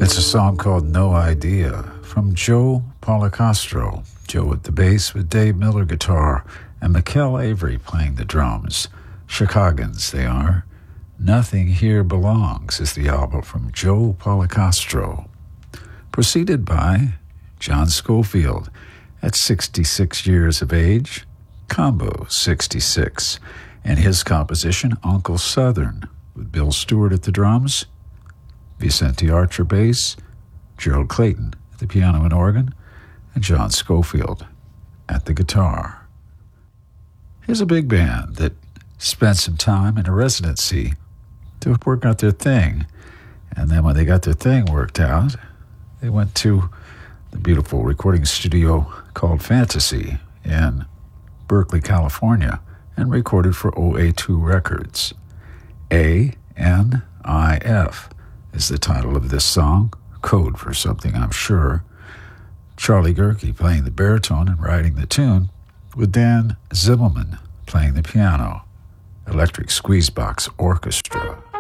It's a song called No Idea from Joe Policastro. Joe at the bass with Dave Miller guitar and Mikel Avery playing the drums. Chicagans they are. Nothing Here Belongs is the album from Joe Policastro. Preceded by John Scofield at 66 years of age, Combo 66, and his composition Uncle Southern with Bill Stewart at the drums, Vicente Archer bass, Gerald Clayton at the piano and organ, and John Scofield at the guitar. Here's a big band that spent some time in a residency to work out their thing, and then when they got their thing worked out, they went to the beautiful recording studio called Fantasy in Berkeley, California, and recorded for OA2 Records. ANIF is the title of this song, code for something I'm sure. Charlie Gerke playing the baritone and writing the tune, with Dan Zimmelman playing the piano. Electric Squeezebox Orchestra.